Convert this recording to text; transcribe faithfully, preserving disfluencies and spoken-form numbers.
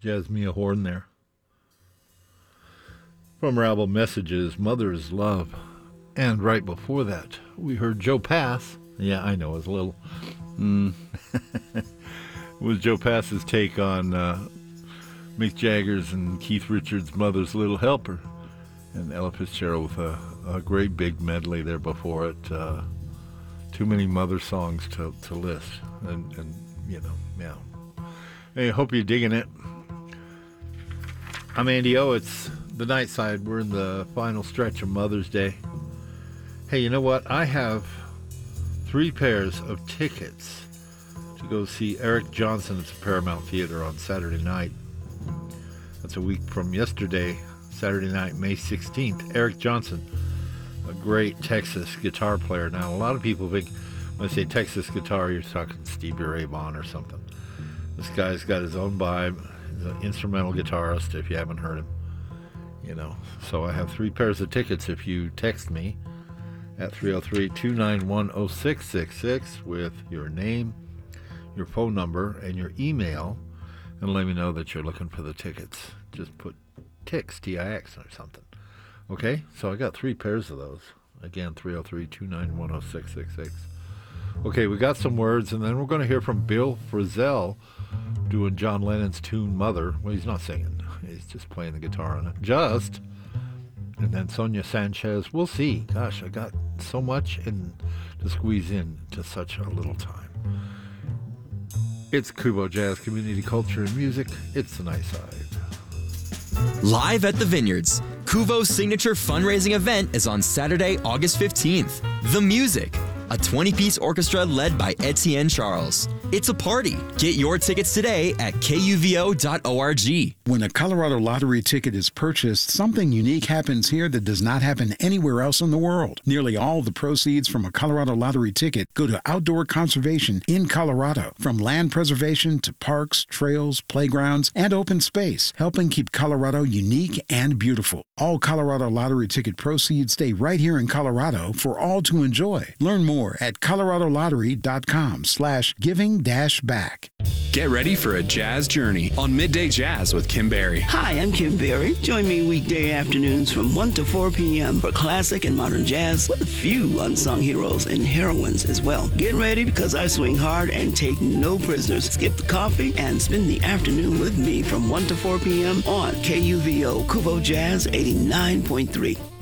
Jasmine Horn there. From her album Messages, Mother's Love. And right before that, we heard Joe Pass. Yeah, I know, it's a little... Mm, was Joe Pass's take on uh, Mick Jagger's and Keith Richards' Mother's Little Helper. And Ella Fitzgerald with a, a great big medley there before it. Uh, too many mother songs to, to list. And, and, you know, yeah. Hey, hope you're digging it. I'm Andy O. It's the night side. We're in the final stretch of Mother's Day. Hey, you know what? I have three pairs of tickets to go see Eric Johnson at the Paramount Theater on Saturday night. That's a week from yesterday, Saturday night, May sixteenth. Eric Johnson, a great Texas guitar player. Now, a lot of people think when I say Texas guitar, you're talking Stevie Ray Vaughan or something. This guy's got his own vibe. He's an instrumental guitarist, if you haven't heard him. You know, so I have three pairs of tickets if you text me at three oh three, two nine one, oh six six six with your name, your phone number, and your email, and let me know that you're looking for the tickets. Just put Tix, T I X, or something. Okay, so I got three pairs of those. Again, three oh three, two nine one, oh six six six. Okay, we got some words, and then we're going to hear from Bill Frisell doing John Lennon's tune Mother. Well, he's not singing. He's just playing the guitar on it. Just. And then Sonia Sanchez. We'll see. Gosh, I got so much in to squeeze in to such a little time. It's Kubo Jazz, Community Culture and Music. It's the night side. Live at the Vineyards, Kuvo's signature fundraising event is on Saturday, August fifteenth. The Music, a twenty-piece orchestra led by Etienne Charles. It's a party. Get your tickets today at K U V O dot org. When a Colorado Lottery ticket is purchased, something unique happens here that does not happen anywhere else in the world. Nearly all the proceeds from a Colorado Lottery ticket go to outdoor conservation in Colorado, from land preservation to parks, trails, playgrounds, and open space, helping keep Colorado unique and beautiful. All Colorado Lottery ticket proceeds stay right here in Colorado for all to enjoy. Learn more at colorado lottery dot com slash giving dash back. Get ready for a jazz journey on Midday Jazz with Kim Berry. Hi, I'm Kim Berry. Join me weekday afternoons from one to four p.m. for classic and modern jazz with a few unsung heroes and heroines as well. Get ready because I swing hard and take no prisoners. Skip the coffee and spend the afternoon with me from one to four p.m. on K U V O Kubo Jazz eighty-nine point three.